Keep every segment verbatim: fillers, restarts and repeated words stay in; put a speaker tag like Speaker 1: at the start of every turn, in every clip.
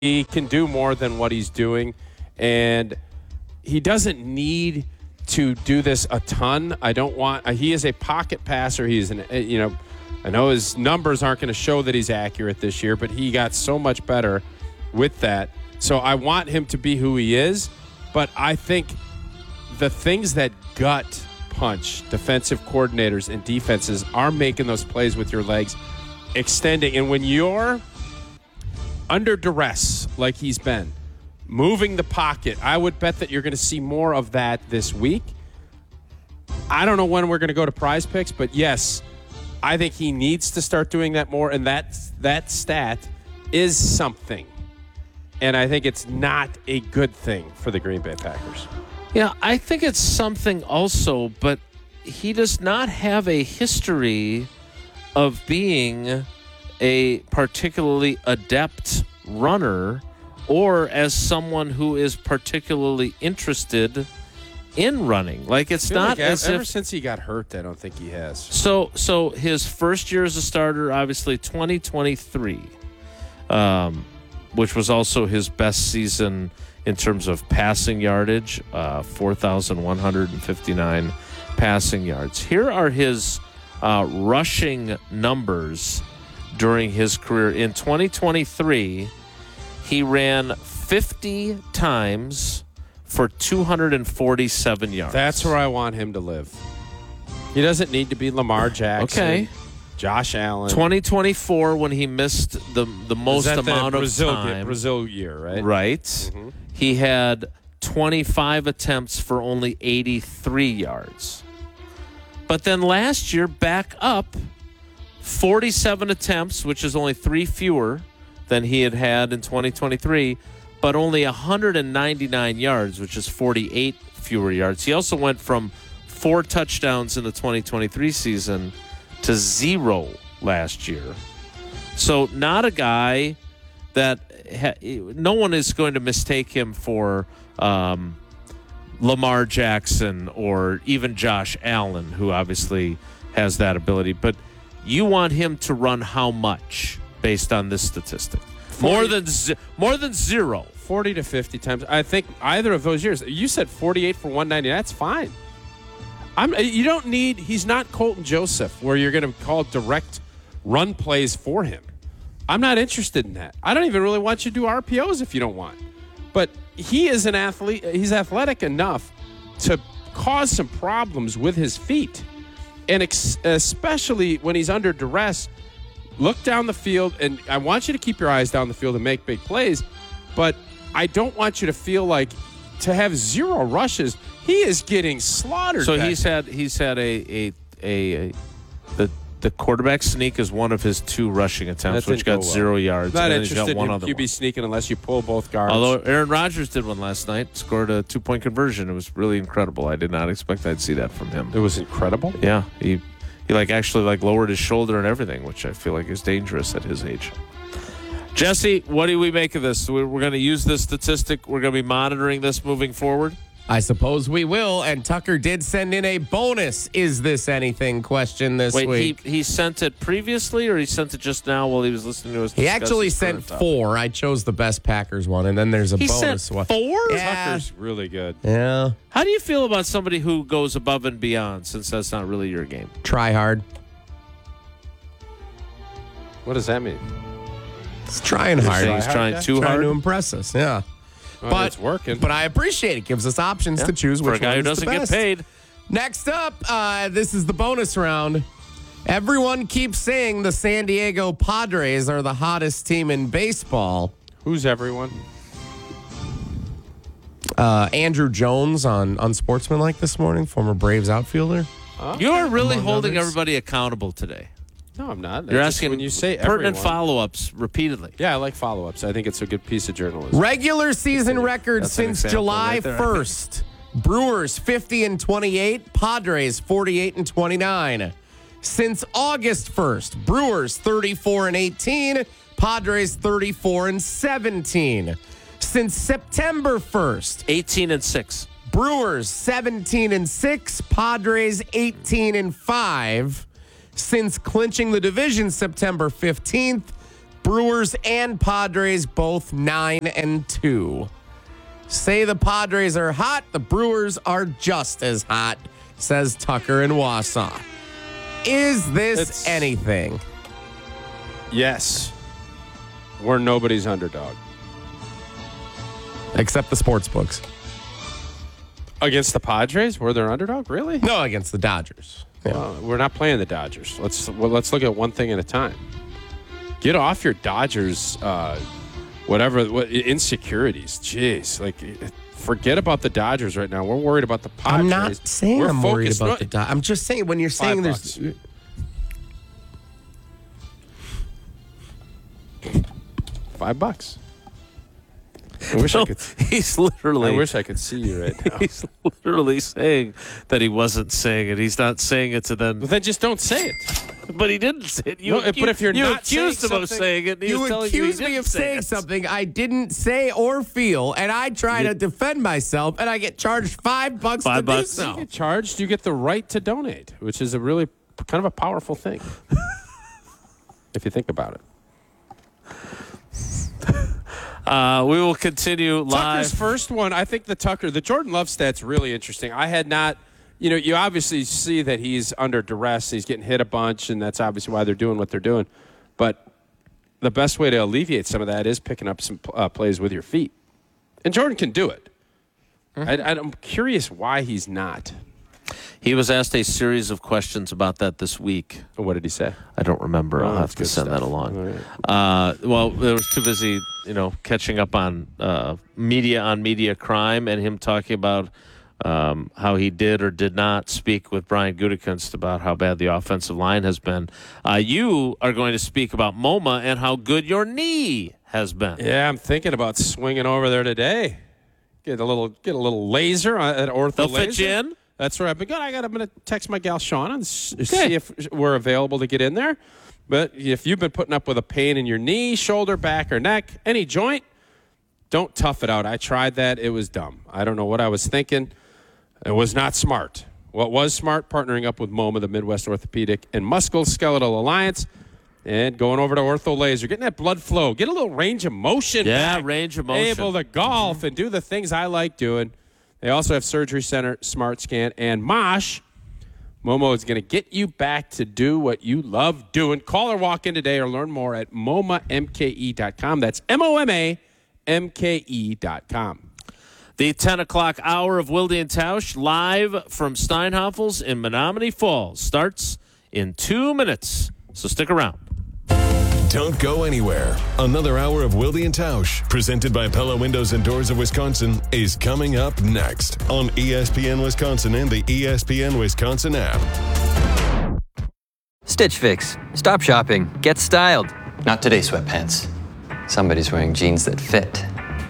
Speaker 1: He can do more than what he's doing, and he doesn't need to do this a ton. I don't want. Uh, he is a pocket passer. He's an. Uh, you know, I know his numbers aren't going to show that he's accurate this year, but he got so much better with that. So I want him to be who he is, but I think the things that gut punch defensive coordinators and defenses are making those plays with your legs, extending, and when you're under duress like he's been, moving the pocket, I would bet that you're going to see more of that this week. I don't know when we're going to go to Prize Picks, but yes, I think he needs to start doing that more, and that that stat is something. And I think it's not a good thing for the Green Bay Packers.
Speaker 2: Yeah, I think it's something also, but he does not have a history of being a particularly adept runner or as someone who is particularly interested in running. Like, it's not
Speaker 1: like
Speaker 2: as
Speaker 1: ever
Speaker 2: if,
Speaker 1: since he got hurt, I don't think he has.
Speaker 2: So, so his first year as a starter, obviously twenty twenty-three, um, which was also his best season in terms of passing yardage, uh, four thousand one hundred fifty-nine passing yards. Here are his uh, rushing numbers during his career. In twenty twenty-three, he ran fifty times for two hundred forty-seven yards.
Speaker 1: That's where I want him to live. He doesn't need to be Lamar Jackson.
Speaker 2: Okay.
Speaker 1: Josh Allen.
Speaker 2: twenty twenty-four, when he missed the the most
Speaker 1: Is that
Speaker 2: amount
Speaker 1: the
Speaker 2: of
Speaker 1: Brazil,
Speaker 2: time.
Speaker 1: Brazil year, right?
Speaker 2: Right.
Speaker 1: Mm-hmm.
Speaker 2: He had twenty-five attempts for only eighty-three yards. But then last year, back up, forty-seven attempts, which is only three fewer than he had had in twenty twenty-three, but only one hundred ninety-nine yards, which is forty-eight fewer yards. He also went from four touchdowns in the twenty twenty-three season to zero last year. So not a guy that ha- no one is going to mistake him for um, Lamar Jackson or even Josh Allen, who obviously has that ability. But you want him to run how much based on this statistic? More than z- more than zero.
Speaker 1: forty to fifty times. I think either of those years. You said forty-eight for one ninety. That's fine. I'm. You don't need. He's not Colton Joseph, where you're going to call direct run plays for him. I'm not interested in that. I don't even really want you to do R P Os if you don't want. But he is an athlete. He's athletic enough to cause some problems with his feet, and ex- especially when he's under duress. Look down the field, and I want you to keep your eyes down the field and make big plays, but I don't want you to feel like to have zero rushes. He is getting slaughtered.
Speaker 2: So
Speaker 1: back
Speaker 2: he's
Speaker 1: there.
Speaker 2: had he's had a a, a, a the the quarterback sneak is one of his two rushing attempts,
Speaker 1: That
Speaker 2: which got
Speaker 1: didn't go well.
Speaker 2: zero yards.
Speaker 1: Not
Speaker 2: and then he's
Speaker 1: interested
Speaker 2: got one
Speaker 1: in
Speaker 2: other
Speaker 1: Q B
Speaker 2: one.
Speaker 1: sneaking unless you pull both guards.
Speaker 2: Although Aaron Rodgers did one last night, scored a two point conversion. It was really incredible. I did not expect I'd see that from him.
Speaker 1: It was incredible.
Speaker 2: Yeah, he he like actually like lowered his shoulder and everything, which I feel like is dangerous at his age. Jesse, what do we make of this? We're, we're going to use this statistic. We're going to be monitoring this moving forward.
Speaker 3: I suppose we will. And Tucker did send in a bonus "Is this anything?" question this
Speaker 2: Wait,
Speaker 3: week.
Speaker 2: he he sent it previously, or he sent it just now while he was listening to us?
Speaker 3: He
Speaker 2: discuss
Speaker 3: actually
Speaker 2: his
Speaker 3: sent
Speaker 2: current topic?
Speaker 3: four. I chose the best Packers one, and then there's a
Speaker 2: He
Speaker 3: bonus
Speaker 2: sent
Speaker 3: one.
Speaker 2: four?
Speaker 3: Yeah.
Speaker 1: Tucker's really good.
Speaker 3: Yeah.
Speaker 2: How do you feel about somebody who goes above and beyond, since that's not really your game?
Speaker 3: Try hard.
Speaker 1: What does that mean?
Speaker 3: It's trying hard.
Speaker 2: Saying he's
Speaker 1: hard
Speaker 2: trying
Speaker 1: guy?
Speaker 2: too
Speaker 3: trying
Speaker 2: hard.
Speaker 3: to impress us. Yeah.
Speaker 1: Well,
Speaker 3: But
Speaker 1: it's working.
Speaker 3: But I appreciate it. Gives us options
Speaker 2: Yeah.
Speaker 3: to choose
Speaker 2: For
Speaker 3: which
Speaker 2: a guy who
Speaker 3: one's
Speaker 2: doesn't
Speaker 3: the
Speaker 2: get
Speaker 3: best.
Speaker 2: paid.
Speaker 3: Next up, uh, this is the bonus round. Everyone keeps saying the San Diego Padres are the hottest team in baseball.
Speaker 1: Who's everyone?
Speaker 3: Uh, Andrew Jones on Unsportsmanlike this morning, former Braves outfielder.
Speaker 2: You are really
Speaker 3: Among
Speaker 2: holding
Speaker 3: others.
Speaker 2: everybody accountable today.
Speaker 1: No, I'm not.
Speaker 2: You're
Speaker 1: I just-
Speaker 2: asking
Speaker 1: when you say
Speaker 2: pertinent
Speaker 1: everyone.
Speaker 2: follow-ups repeatedly.
Speaker 1: Yeah, I like follow-ups. I think it's a good piece of journalism.
Speaker 3: Regular season record
Speaker 2: That's an
Speaker 3: since
Speaker 2: example
Speaker 3: July
Speaker 2: right there.
Speaker 3: first. Brewers fifty and twenty-eight, Padres forty-eight and twenty-nine. Since August first, Brewers thirty-four and eighteen, Padres thirty-four and seventeen. Since September first,
Speaker 2: eighteen and six.
Speaker 3: Brewers seventeen and six, Padres eighteen and five. Since clinching the division September fifteenth, Brewers and Padres both nine and two. Say the Padres are hot, the Brewers are just as hot, says Tucker in Wausau. Is this
Speaker 1: It's-
Speaker 3: anything?
Speaker 1: Yes. We're nobody's underdog.
Speaker 3: Except the sports books.
Speaker 1: Against the Padres? We're their underdog? Really?
Speaker 3: No, against the Dodgers. Yeah.
Speaker 1: Well, we're not playing the Dodgers. Let's well, let's look at one thing at a time. Get off your Dodgers, uh, whatever what, insecurities. Jeez, like forget about the Dodgers right now. We're worried about the Padres.
Speaker 3: I'm not saying
Speaker 1: We're
Speaker 3: I'm worried
Speaker 1: focused-
Speaker 3: about
Speaker 1: no,
Speaker 3: the Dodgers. I'm just saying when you're saying
Speaker 1: Five
Speaker 3: there's...
Speaker 1: Five bucks. I wish I could.
Speaker 2: He's literally.
Speaker 1: I wish I could see you right now.
Speaker 2: He's literally saying that he wasn't saying it. He's not saying it to them.
Speaker 1: But then just don't say it.
Speaker 2: But he didn't say it. You,
Speaker 1: No, but if you're
Speaker 2: you
Speaker 1: not
Speaker 2: accused
Speaker 1: saying
Speaker 2: him of
Speaker 1: something-
Speaker 2: saying it, and he
Speaker 3: You
Speaker 2: was telling you he
Speaker 3: accuse me
Speaker 2: didn't
Speaker 3: of
Speaker 2: say
Speaker 3: saying
Speaker 2: it.
Speaker 3: something I didn't say or feel, and I try to defend myself, and I get charged five bucks
Speaker 2: Five
Speaker 3: to
Speaker 2: bucks.
Speaker 3: do
Speaker 1: You
Speaker 3: so.
Speaker 1: get charged. You get the right to donate, which is a really kind of a powerful thing, if you think about it.
Speaker 2: Uh, we will continue live.
Speaker 1: Tucker's first one, I think the Tucker, the Jordan Love stat's really interesting. I had not, you know, you obviously see that he's under duress. He's getting hit a bunch, and that's obviously why they're doing what they're doing. But the best way to alleviate some of that is picking up some uh, plays with your feet. And Jordan can do it. I, I'm curious why he's not.
Speaker 2: He was asked a series of questions about that this week.
Speaker 1: What did he say?
Speaker 2: I don't remember.
Speaker 1: Oh,
Speaker 2: I'll
Speaker 1: that's
Speaker 2: have to
Speaker 1: good
Speaker 2: send
Speaker 1: stuff.
Speaker 2: that along.
Speaker 1: All right.
Speaker 2: Uh, well, they was too busy, you know, catching up on uh, media on media crime and him talking about um, how he did or did not speak with Brian Gutekunst about how bad the offensive line has been. Uh, you are going to speak about MoMA and how good your knee has been.
Speaker 1: Yeah, I'm thinking about swinging over there today. Get a little, get a little laser at Ortho
Speaker 2: They'll
Speaker 1: Laser.
Speaker 2: fit you in?
Speaker 1: That's where I've been going. I got. I'm going to text my gal Shauna and s- see if we're available to get in there. But if you've been putting up with a pain in your knee, shoulder, back, or neck, any joint, don't tough it out. I tried that. It was dumb. I don't know what I was thinking. It was not smart. What was smart? Partnering up with MoMA, the Midwest Orthopedic and Musculoskeletal Alliance, and going over to Ortho Laser, getting that blood flow, get a little range of motion.
Speaker 2: Yeah,
Speaker 1: back.
Speaker 2: range of motion.
Speaker 1: Able to golf and do the things I like doing. They also have Surgery Center, Smart Scan, and Mosh. Momo is going to get you back to do what you love doing. Call or walk in today or learn more at M O M A M K E dot com. That's M O M A M K E dot com.
Speaker 2: The ten o'clock hour of Wilde and Tausch live from Steinhoffel's in Menominee Falls starts in two minutes. So stick around.
Speaker 4: Don't go anywhere. Another hour of Wilde and Tausch, presented by Pella Windows and Doors of Wisconsin, is coming up next on E S P N Wisconsin and the E S P N Wisconsin app.
Speaker 5: Stitch Fix. Stop shopping. Get styled.
Speaker 6: Not today, sweatpants. Somebody's wearing jeans that fit.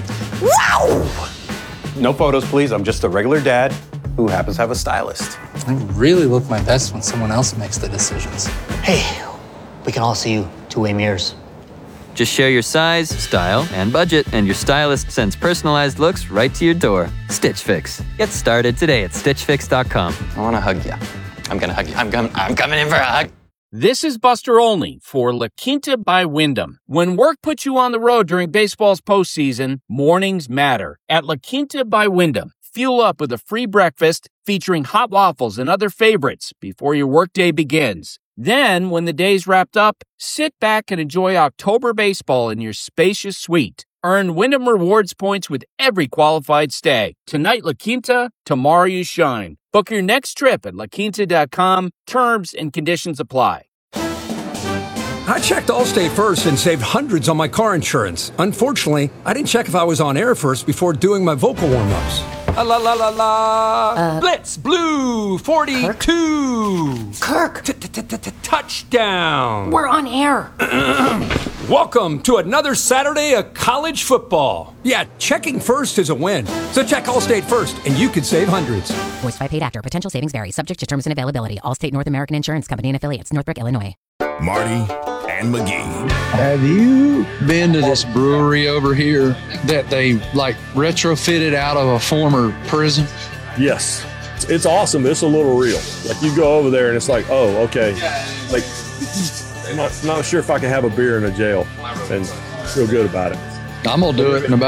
Speaker 6: Wow!
Speaker 7: No photos, please. I'm just a regular dad who happens to have a stylist.
Speaker 8: I really look my best when someone else makes the decisions.
Speaker 9: Hey, we can all see you two-way mirrors.
Speaker 5: Just share your size, style, and budget, and your stylist sends personalized looks right to your door. Stitch Fix. Get started today at stitch fix dot com.
Speaker 6: I want to hug you. I'm going to hug you. I'm, com- I'm coming in for a hug.
Speaker 10: This is Buster Olney for La Quinta by Wyndham. When work puts you on the road during baseball's postseason, mornings matter. At La Quinta by Wyndham, fuel up with a free breakfast featuring hot waffles and other favorites before your workday begins. Then, when the day's wrapped up, sit back and enjoy October baseball in your spacious suite. Earn Wyndham Rewards points with every qualified stay. Tonight, La Quinta, tomorrow you shine. Book your next trip at la quinta dot com. Terms and conditions apply.
Speaker 11: I checked Allstate first and saved hundreds on my car insurance. Unfortunately, I didn't check if I was on air first before doing my vocal warm-ups. La la la la la.
Speaker 9: Uh,
Speaker 11: Blitz Blue forty-two.
Speaker 9: Kirk!
Speaker 11: Touchdown.
Speaker 9: We're on air.
Speaker 11: Welcome to another Saturday of college football. Yeah, checking first is a win. So check Allstate first and you could save hundreds.
Speaker 12: Voiced by paid actor. Potential savings vary. Subject to terms and availability. Allstate North American Insurance Company and affiliates. Northbrook, Illinois.
Speaker 4: Marty and McGee.
Speaker 13: Have you been to this brewery over here that they like retrofitted out of a former prison?
Speaker 14: Yes. It's, it's awesome. It's a little real. Like you go over there and it's like, oh, okay. Like I'm not, not sure if I can have a beer in a jail and feel good about it.
Speaker 13: I'm gonna do it in about